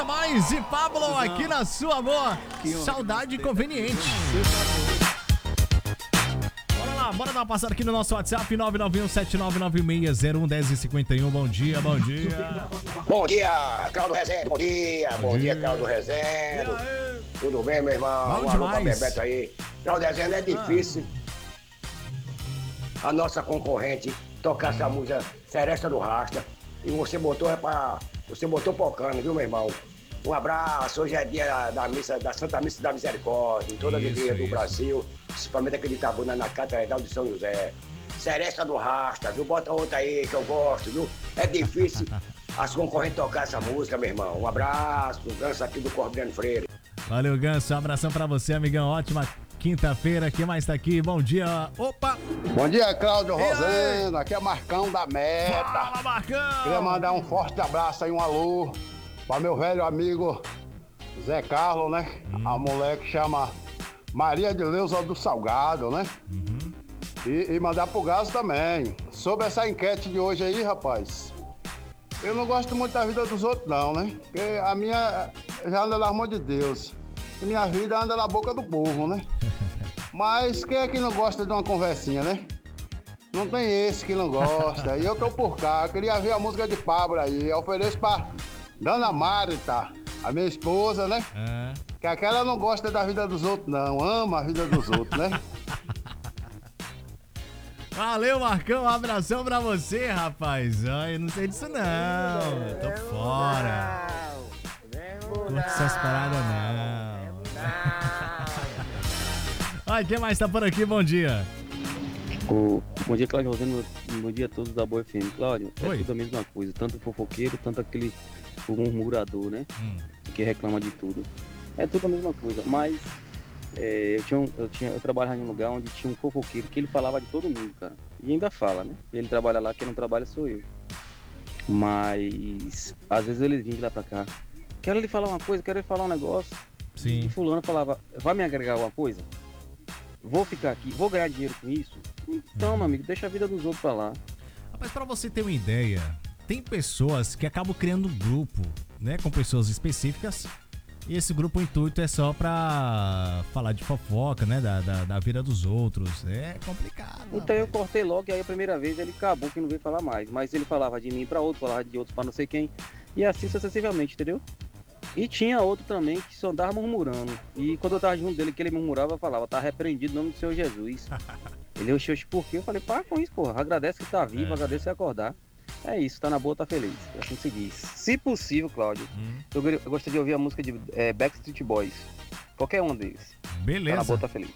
mais e Pablo aqui na sua amor. Saudade conveniente. Bora dar uma passada aqui no nosso WhatsApp 9917996011051. Bom dia, bom dia. Bom dia, Claudio Rezende. Bom dia, Claudio Rezende. Tudo bem, meu irmão? Bom Um alô pra demais. Bebeto aí. Claudio Rezende, é difícil a nossa concorrente tocar essa música Seresta do Rasta. E você botou pocando, viu, meu irmão? Um abraço, hoje é dia da missa, da Santa Missa da Misericórdia, em toda a igreja do Brasil, principalmente aquele Itabuna na Catedral de São José. Seresta do Rasta, viu? Bota outra aí que eu gosto, viu? É difícil as concorrentes tocar essa música, meu irmão. Um abraço, o Ganso aqui do Corbiano Freire. Valeu, Ganso. Um abração pra você, amigão. Ótima quinta-feira. Quem mais tá aqui? Bom dia. Opa! Bom dia, Cláudio E aí? Rosendo. Aqui é Marcão da Meta. Fala, Marcão! Queria mandar um forte abraço aí, um alô para meu velho amigo Zé Carlos, né? A mulher que chama Maria de Leusa do Salgado, né? E mandar pro Gás também. Sobre essa enquete de hoje aí, rapaz, eu não gosto muito da vida dos outros não, né? Porque a minha já anda nas mãos de Deus. E minha vida anda na boca do povo, né? Mas quem é que não gosta de uma conversinha, né? Não tem esse que não gosta. E eu tô por cá. Eu queria ver a música de Pablo aí. Eu ofereço pra Dona Marita, a minha esposa, né? Que aquela não gosta da vida dos outros, não. Ama a vida dos outros, né? Valeu, Marcão. Um abração pra você, rapaz. Ai, eu não sei disso, não. Eu tô fora. Curte essas paradas, não. Ai, quem mais tá por aqui? Bom dia. Bom dia, Cláudio Rosendo. Bom dia a todos da Boa FM. Cláudio, Oi. tudo a mesma coisa. Tanto o fofoqueiro, tanto aquele o murmurador, né? Que reclama de tudo. É tudo a mesma coisa. Mas eu trabalhava em um lugar onde tinha um fofoqueiro que ele falava de todo mundo, cara. E ainda fala, né? Ele trabalha lá, quem não trabalha sou eu. Mas às vezes ele vinha de lá pra cá. Quero lhe falar uma coisa, quero lhe falar um negócio. Sim. E fulano falava, vai me agregar alguma coisa? Vou ficar aqui, vou ganhar dinheiro com isso? Então, meu amigo, deixa a vida dos outros pra lá. Rapaz, pra você ter uma ideia, tem pessoas que acabam criando um grupo, né, com pessoas específicas. E esse grupo, o intuito é só pra falar de fofoca, né, da vida dos outros. É complicado. Então eu cortei logo e aí a primeira vez ele acabou que não veio falar mais. Mas ele falava de mim pra outro, falava de outros pra não sei quem. E assim sucessivamente, entendeu? E tinha outro também que só andava murmurando. E quando eu tava junto dele, que ele murmurava, eu falava, tá repreendido em nome do Senhor Jesus. Ele, oxe, por quê? Eu falei, para com isso, porra. Agradece que tá vivo, agradece que acordar. É isso, tá na boa, tá feliz. Assim se diz. Se possível, Cláudio, eu gostaria de ouvir a música de Backstreet Boys. Qualquer um deles. Beleza. Tá na boa, tá feliz.